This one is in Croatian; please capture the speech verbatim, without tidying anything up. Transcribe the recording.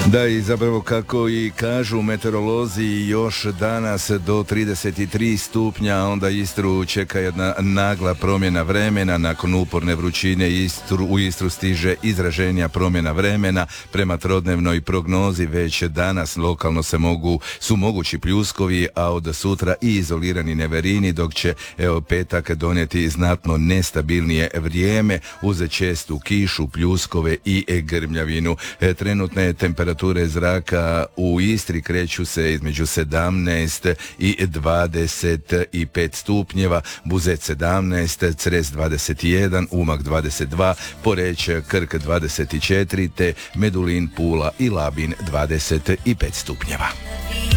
Da, i zapravo kako i kažu meteorolozi, još danas do trideset tri stupnja, onda Istru čeka jedna nagla promjena vremena. Nakon uporne vrućine Istru, u Istru stiže izraženija promjena vremena. Prema trodnevnoj prognozi već danas lokalno se mogu, su mogući pljuskovi, a od sutra i izolirani neverini, dok će evo petak donijeti znatno nestabilnije vrijeme uz čestu kišu, pljuskove i grmljavinu. E, trenutne temperature zraka u Istri kreću se između sedamnaest i dvadeset pet stupnjeva, Buzet sedamnaest, Cres dvadeset jedan, Umag dvadeset dva, Poreč, Krk dvadeset četiri, te Medulin, Pula i Labin dvadeset pet stupnjeva.